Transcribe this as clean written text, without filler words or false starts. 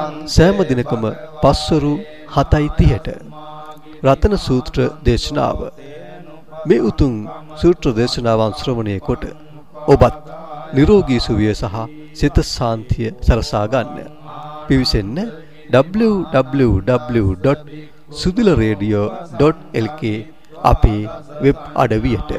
සෑම දිනකම පස්වරු 7:30ට රතන සූත්‍ර දේශනාව මේ උතුම් සූත්‍ර දේශනාවන් ශ්‍රවණය කොට ඔබත් නිරෝගී සුවය සහ සිත ශාන්තිය සලසා ගන්න. පිවිසෙන්න www.sudilaradio.lk අපේ වෙබ් අඩවියට.